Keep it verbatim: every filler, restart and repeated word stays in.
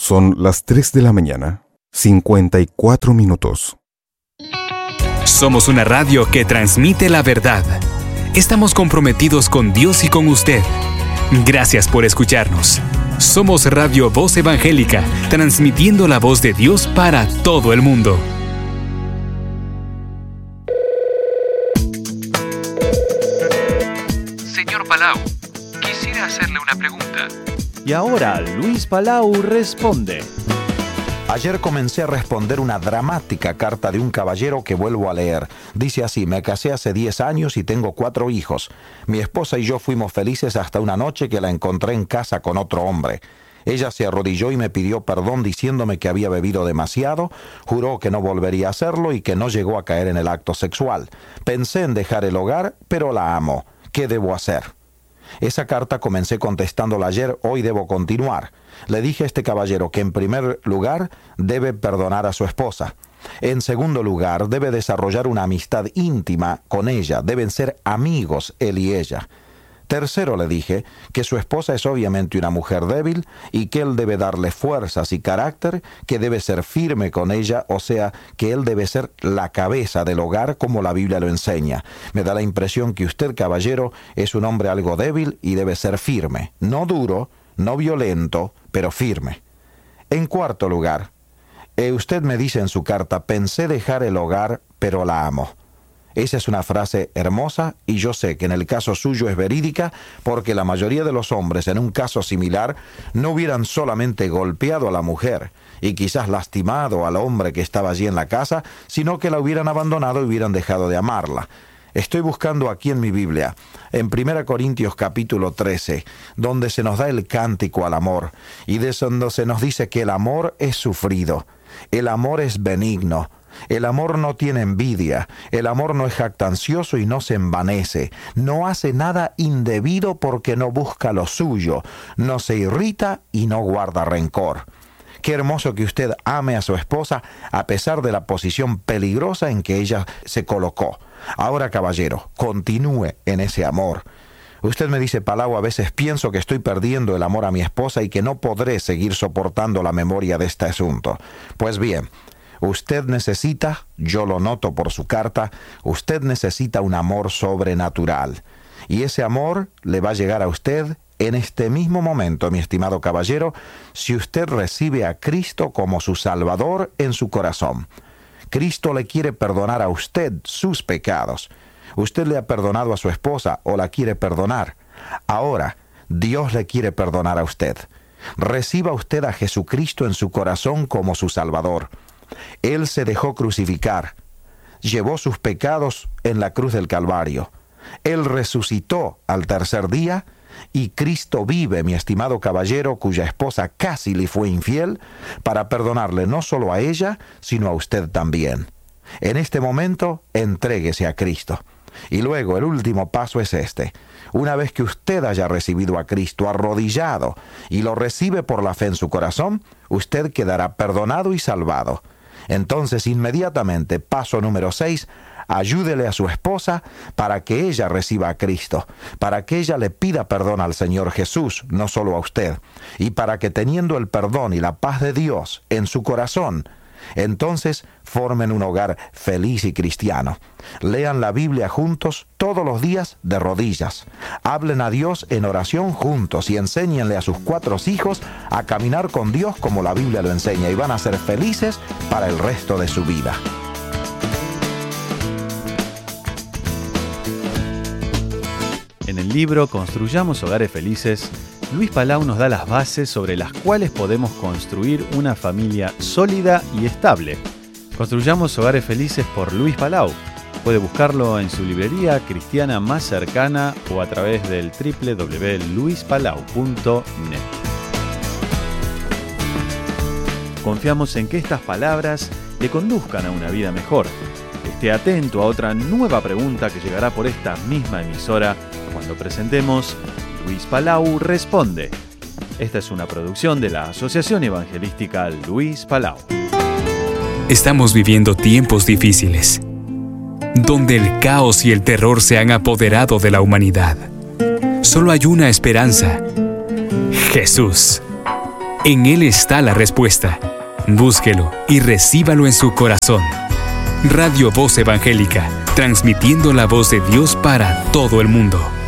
Son las tres de la mañana, cincuenta y cuatro minutos. Somos una radio que transmite la verdad. Estamos comprometidos con Dios y con usted. Gracias por escucharnos. Somos Radio Voz Evangélica, transmitiendo la voz de Dios para todo el mundo. Señor Palau, quisiera hacerle una pregunta. Y ahora Luis Palau responde. Ayer comencé a responder una dramática carta de un caballero que vuelvo a leer. Dice así: me casé hace diez años y tengo cuatro hijos. Mi esposa y yo fuimos felices hasta una noche que la encontré en casa con otro hombre. Ella se arrodilló y me pidió perdón diciéndome que había bebido demasiado, juró que no volvería a hacerlo y que no llegó a caer en el acto sexual. Pensé en dejar el hogar, pero la amo. ¿Qué debo hacer? Esa carta comencé contestándola ayer, hoy debo continuar. Le dije a este caballero que en primer lugar debe perdonar a su esposa. En segundo lugar, debe desarrollar una amistad íntima con ella. Deben ser amigos él y ella. Tercero, le dije que su esposa es obviamente una mujer débil y que él debe darle fuerzas y carácter, que debe ser firme con ella, o sea, que él debe ser la cabeza del hogar como la Biblia lo enseña. Me da la impresión que usted, caballero, es un hombre algo débil y debe ser firme. No duro, no violento, pero firme. En cuarto lugar, eh, usted me dice en su carta: pensé dejar el hogar, pero la amo. Esa es una frase hermosa y yo sé que en el caso suyo es verídica, porque la mayoría de los hombres en un caso similar no hubieran solamente golpeado a la mujer y quizás lastimado al hombre que estaba allí en la casa, sino que la hubieran abandonado y hubieran dejado de amarla. Estoy buscando aquí en mi Biblia, en primera Corintios capítulo trece, donde se nos da el cántico al amor, y de donde se nos dice que el amor es sufrido, el amor es benigno, el amor no tiene envidia, el amor no es jactancioso y no se envanece, no hace nada indebido porque no busca lo suyo, no se irrita y no guarda rencor. Qué hermoso que usted ame a su esposa a pesar de la posición peligrosa en que ella se colocó. Ahora, caballero, continúe en ese amor. Usted me dice: Palau, a veces pienso que estoy perdiendo el amor a mi esposa y que no podré seguir soportando la memoria de este asunto. Pues bien, usted necesita, yo lo noto por su carta, usted necesita un amor sobrenatural. Y ese amor le va a llegar a usted en este mismo momento, mi estimado caballero, si usted recibe a Cristo como su Salvador en su corazón. Cristo le quiere perdonar a usted sus pecados. Usted le ha perdonado a su esposa o la quiere perdonar. Ahora, Dios le quiere perdonar a usted. Reciba usted a Jesucristo en su corazón como su Salvador. Él se dejó crucificar, llevó sus pecados en la cruz del Calvario. Él resucitó al tercer día y Cristo vive, mi estimado caballero, cuya esposa casi le fue infiel, para perdonarle no solo a ella, sino a usted también. En este momento, entréguese a Cristo. Y luego el último paso es este. Una vez que usted haya recibido a Cristo arrodillado y lo recibe por la fe en su corazón, usted quedará perdonado y salvado. Entonces, inmediatamente, paso número seis, ayúdele a su esposa para que ella reciba a Cristo, para que ella le pida perdón al Señor Jesús, no solo a usted, y para que teniendo el perdón y la paz de Dios en su corazón, entonces formen un hogar feliz y cristiano. Lean la Biblia juntos todos los días de rodillas. Hablen a Dios en oración juntos y enséñenle a sus cuatro hijos a caminar con Dios como la Biblia lo enseña, y van a ser felices para el resto de su vida. En el libro Construyamos Hogares Felices, Luis Palau nos da las bases sobre las cuales podemos construir una familia sólida y estable. Construyamos Hogares Felices por Luis Palau. Puede buscarlo en su librería cristiana más cercana o a través del doble u doble u doble u punto luis palau punto net. Confiamos en que estas palabras le conduzcan a una vida mejor. Esté atento a otra nueva pregunta que llegará por esta misma emisora cuando presentemos Luis Palau Responde. Esta es una producción de la Asociación Evangelística Luis Palau. Estamos viviendo tiempos difíciles, donde el caos y el terror se han apoderado de la humanidad. Solo hay una esperanza: Jesús. En Él está la respuesta. Búsquelo y recíbalo en su corazón. Radio Voz Evangélica, transmitiendo la voz de Dios para todo el mundo.